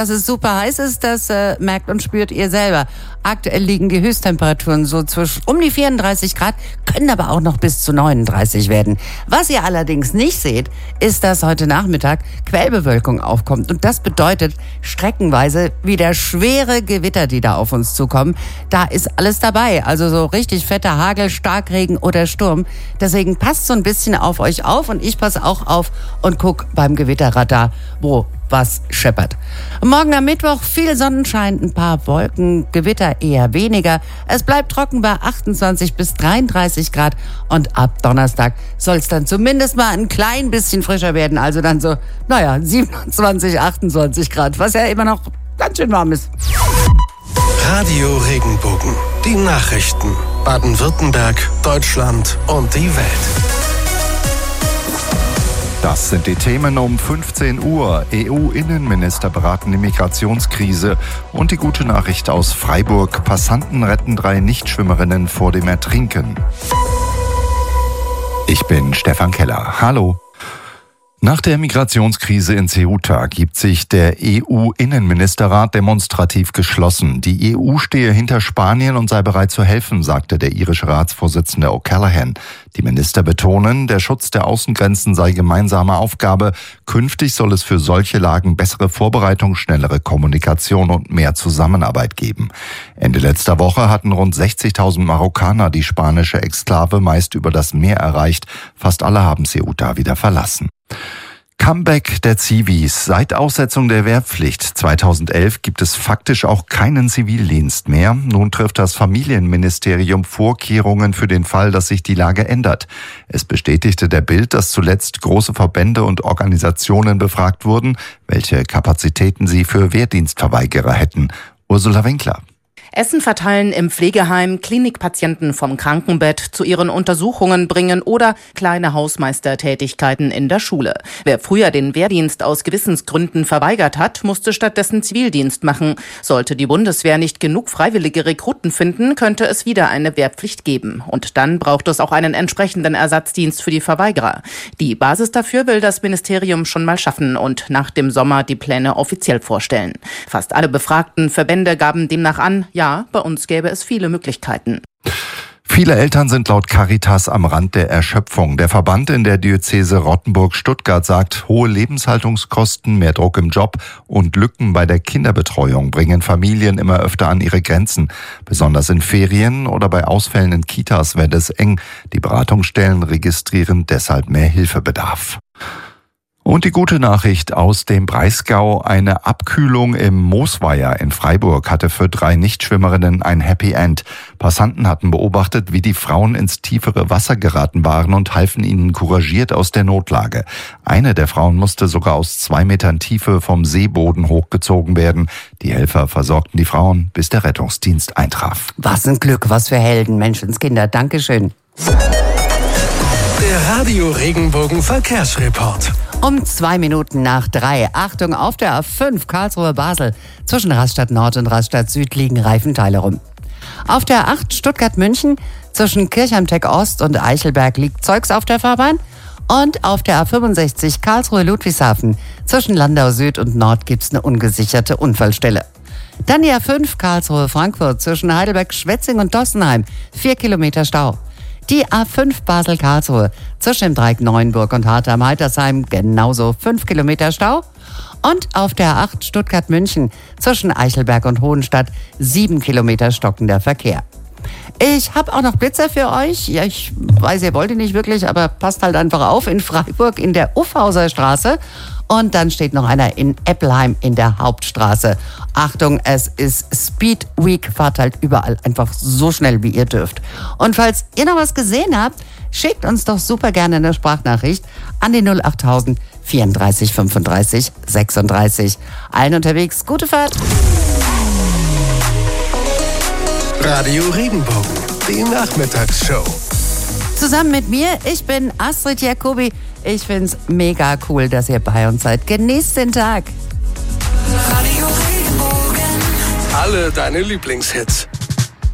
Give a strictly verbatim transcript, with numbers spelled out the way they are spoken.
Dass es super heiß ist, das äh, merkt und spürt ihr selber. Aktuell liegen die Höchsttemperaturen so zwischen um die vierunddreißig Grad, können aber auch noch bis zu neununddreißig werden. Was ihr allerdings nicht seht, ist, dass heute Nachmittag Quellbewölkung aufkommt. Und das bedeutet streckenweise wieder schwere Gewitter, die da auf uns zukommen. Da ist alles dabei, also so richtig fetter Hagel, Starkregen oder Sturm. Deswegen passt so ein bisschen auf euch auf und ich passe auch auf und guck beim Gewitterradar, wo was scheppert. Morgen am Mittwoch viel Sonnenschein, ein paar Wolken, Gewitter eher weniger. Es bleibt trocken bei achtundzwanzig bis dreiunddreißig Grad und ab Donnerstag soll es dann zumindest mal ein klein bisschen frischer werden. Also dann so, naja, siebenundzwanzig, achtundzwanzig Grad, was ja immer noch ganz schön warm ist. Radio Regenbogen, die Nachrichten. Baden-Württemberg, Deutschland und die Welt. Das sind die Themen um fünfzehn Uhr. E U-Innenminister beraten die Migrationskrise. Und die gute Nachricht aus Freiburg. Passanten retten drei Nichtschwimmerinnen vor dem Ertrinken. Ich bin Stefan Keller. Hallo. Nach der Migrationskrise in Ceuta gibt sich der E U-Innenministerrat demonstrativ geschlossen. Die E U stehe hinter Spanien und sei bereit zu helfen, sagte der irische Ratsvorsitzende O'Callaghan. Die Minister betonen, der Schutz der Außengrenzen sei gemeinsame Aufgabe. Künftig soll es für solche Lagen bessere Vorbereitung, schnellere Kommunikation und mehr Zusammenarbeit geben. Ende letzter Woche hatten rund sechzigtausend Marokkaner die spanische Exklave meist über das Meer erreicht. Fast alle haben Ceuta wieder verlassen. Comeback der Zivis. Seit Aussetzung der Wehrpflicht zweitausendelf gibt es faktisch auch keinen Zivildienst mehr. Nun trifft das Familienministerium Vorkehrungen für den Fall, dass sich die Lage ändert. Es bestätigte der Bild, dass zuletzt große Verbände und Organisationen befragt wurden, welche Kapazitäten sie für Wehrdienstverweigerer hätten. Ursula Winkler. Essen verteilen im Pflegeheim, Klinikpatienten vom Krankenbett zu ihren Untersuchungen bringen oder kleine Hausmeistertätigkeiten in der Schule. Wer früher den Wehrdienst aus Gewissensgründen verweigert hat, musste stattdessen Zivildienst machen. Sollte die Bundeswehr nicht genug freiwillige Rekruten finden, könnte es wieder eine Wehrpflicht geben. Und dann braucht es auch einen entsprechenden Ersatzdienst für die Verweigerer. Die Basis dafür will das Ministerium schon mal schaffen und nach dem Sommer die Pläne offiziell vorstellen. Fast alle befragten Verbände gaben demnach an, ja, bei uns gäbe es viele Möglichkeiten. Viele Eltern sind laut Caritas am Rand der Erschöpfung. Der Verband in der Diözese Rottenburg-Stuttgart sagt, hohe Lebenshaltungskosten, mehr Druck im Job und Lücken bei der Kinderbetreuung bringen Familien immer öfter an ihre Grenzen. Besonders in Ferien oder bei Ausfällen in Kitas wird es eng. Die Beratungsstellen registrieren deshalb mehr Hilfebedarf. Und die gute Nachricht aus dem Breisgau: Eine Abkühlung im Moosweiher in Freiburg hatte für drei Nichtschwimmerinnen ein Happy End. Passanten hatten beobachtet, wie die Frauen ins tiefere Wasser geraten waren und halfen ihnen couragiert aus der Notlage. Eine der Frauen musste sogar aus zwei Metern Tiefe vom Seeboden hochgezogen werden. Die Helfer versorgten die Frauen, bis der Rettungsdienst eintraf. Was ein Glück, was für Helden, Menschenskinder. Dankeschön. Der Radio Regenbogen Verkehrsreport. Um zwei Minuten nach drei. Achtung, auf der A fünf Karlsruhe-Basel. Zwischen Rastatt Nord und Rastatt Süd liegen Reifenteile rum. Auf der A acht Stuttgart-München zwischen Kirchheim-Tech Ost und Eichelberg liegt Zeugs auf der Fahrbahn. Und auf der A fünfundsechzig Karlsruhe-Ludwigshafen zwischen Landau Süd und Nord gibt's eine ungesicherte Unfallstelle. Dann die A fünf Karlsruhe-Frankfurt zwischen Heidelberg-Schwetzing und Dossenheim. Vier Kilometer Stau. Die A fünf Basel-Karlsruhe zwischen dem Dreieck Neuenburg und Hartheim-Heitersheim genauso fünf Kilometer Stau. Und auf der A acht Stuttgart-München zwischen Eichelberg und Hohenstadt sieben Kilometer stockender Verkehr. Ich habe auch noch Blitzer für euch. Ja, ich weiß, ihr wollt ihn nicht wirklich, aber passt halt einfach auf. In Freiburg in der Uffhauser Straße. Und dann steht noch einer in Eppelheim in der Hauptstraße. Achtung, es ist Speed Week. Fahrt halt überall einfach so schnell, wie ihr dürft. Und falls ihr noch was gesehen habt, schickt uns doch super gerne eine Sprachnachricht an die null achttausend vierunddreißig fünfunddreißig sechsunddreißig. Allen unterwegs, gute Fahrt. Radio Regenbogen, die Nachmittagsshow. Zusammen mit mir, ich bin Astrid Jacobi. Ich find's mega cool, dass ihr bei uns seid. Genießt den Tag. Radio Regenbogen. Alle deine Lieblingshits.